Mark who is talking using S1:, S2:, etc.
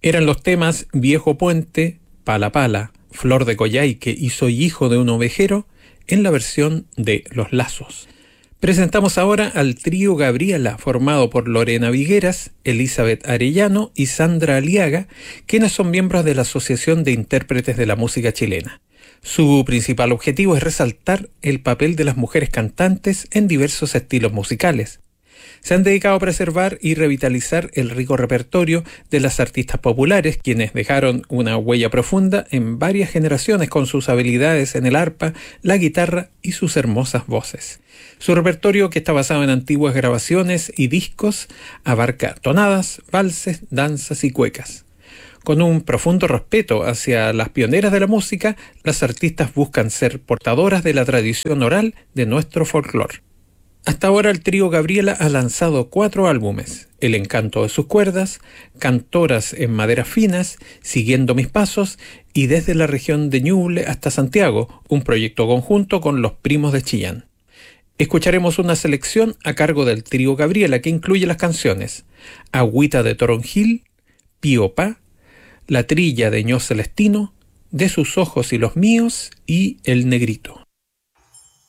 S1: Eran los temas Viejo Puente, Pala Pala, Flor de Coyhaique y Soy hijo de un ovejero en la versión de Los Lazos. Presentamos ahora al trío Gabriela, formado por Lorena Vigueras, Elizabeth Arellano y Sandra Aliaga, quienes son miembros de la Asociación de Intérpretes de la Música Chilena. Su principal objetivo es resaltar el papel de las mujeres cantantes en diversos estilos musicales. Se han dedicado a preservar y revitalizar el rico repertorio de las artistas populares, quienes dejaron una huella profunda en varias generaciones con sus habilidades en el arpa, la guitarra y sus hermosas voces. Su repertorio, que está basado en antiguas grabaciones y discos, abarca tonadas, valses, danzas y cuecas. Con un profundo respeto hacia las pioneras de la música, las artistas buscan ser portadoras de la tradición oral de nuestro folclore. Hasta ahora el trío Gabriela ha lanzado 4 álbumes: El encanto de sus cuerdas, Cantoras en maderas finas, Siguiendo mis pasos y Desde la región de Ñuble hasta Santiago, un proyecto conjunto con Los Primos de Chillán. Escucharemos una selección a cargo del trío Gabriela que incluye las canciones Agüita de Toronjil, Pío Pa, La trilla de Ño Celestino, De sus ojos y los míos y El Negrito.